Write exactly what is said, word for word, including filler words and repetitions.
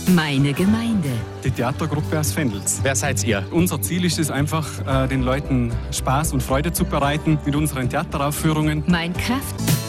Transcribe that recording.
Meine Gemeinde. Die Theatergruppe aus Vendels. Wer seid ihr? Unser Ziel ist es einfach, den Leuten Spaß und Freude zu bereiten mit unseren Theateraufführungen. Mein Kraft.